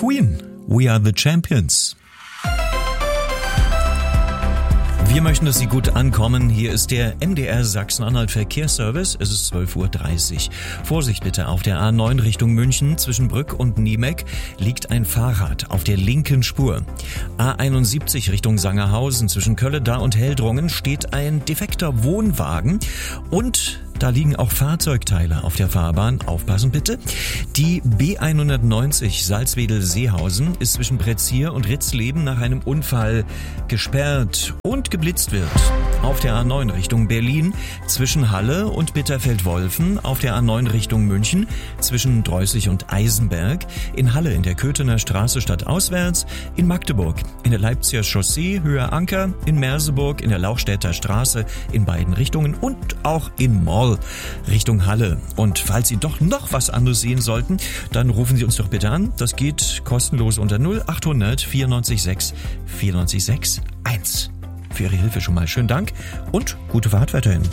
Queen, We Are the Champions. Wir möchten, dass Sie gut ankommen. Hier ist der MDR Sachsen-Anhalt Verkehrsservice. Es ist 12:30 Uhr. Vorsicht bitte, auf der A9 Richtung München zwischen Brück und Niemeck liegt ein Fahrrad auf der linken Spur. A71 Richtung Sangerhausen zwischen Kölleda und Heldrungen steht ein defekter Wohnwagen und da liegen auch Fahrzeugteile auf der Fahrbahn. Aufpassen bitte. Die B190 Salzwedel-Seehausen ist zwischen Pretzir und Ritzleben nach einem Unfall gesperrt und geblitzt wird. Auf der A9 Richtung Berlin zwischen Halle und Bitterfeld-Wolfen. Auf der A9 Richtung München zwischen Dreußig und Eisenberg. In Halle in der Köthener Straße stadtauswärts. In Magdeburg in der Leipziger Chaussee Höhe Anker. In Merseburg in der Lauchstädter Straße in beiden Richtungen und auch in Moll Richtung Halle. Und falls Sie doch noch was anderes sehen sollten, dann rufen Sie uns doch bitte an. Das geht kostenlos unter 0800 94 6 94 6 1. Für Ihre Hilfe schon mal schönen Dank und gute Fahrt weiterhin.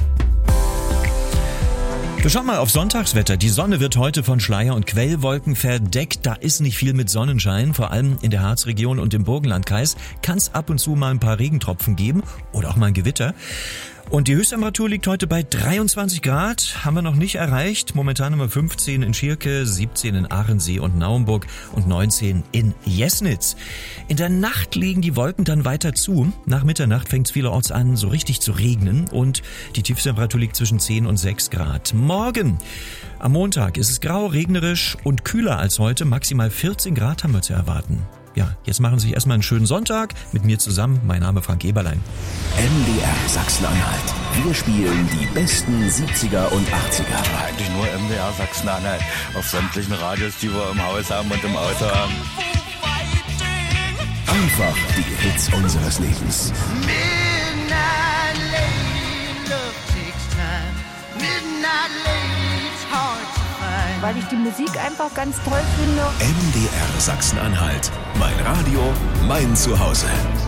Wir schauen mal auf Sonntagswetter. Die Sonne wird heute von Schleier- und Quellwolken verdeckt. Da ist nicht viel mit Sonnenschein. Vor allem in der Harzregion und im Burgenlandkreis kann es ab und zu mal ein paar Regentropfen geben oder auch mal ein Gewitter. Und die Höchsttemperatur liegt heute bei 23 Grad, haben wir noch nicht erreicht. Momentan haben wir 15 in Schirke, 17 in Aachensee und Naumburg und 19 in Jesnitz. In der Nacht legen die Wolken dann weiter zu. Nach Mitternacht fängt es vielerorts an, so richtig zu regnen und die Tiefstemperatur liegt zwischen 10 und 6 Grad. Morgen, am Montag, ist es grau, regnerisch und kühler als heute. Maximal 14 Grad haben wir zu erwarten. Ja, jetzt machen Sie sich erstmal einen schönen Sonntag mit mir zusammen. Mein Name Frank Eberlein. MDR Sachsen-Anhalt. Wir spielen die besten 70er und 80er. Eigentlich nur MDR Sachsen-Anhalt. Auf sämtlichen Radios, die wir im Haus haben und im Auto haben. Einfach die Hits unseres Lebens. Midnight lady, love takes time. Midnight lady, it's hard to find. Weil ich die Musik einfach ganz toll finde. MDR Sachsen-Anhalt. Mein Radio, mein Zuhause.